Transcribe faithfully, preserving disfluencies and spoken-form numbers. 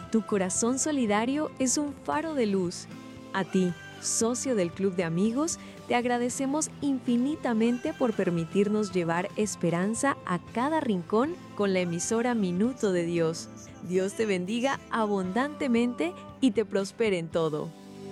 Tu corazón solidario es un faro de luz. A ti, socio del Club de Amigos, te agradecemos infinitamente por permitirnos llevar esperanza a cada rincón con la emisora Minuto de Dios. Dios te bendiga abundantemente y te prospere en todo.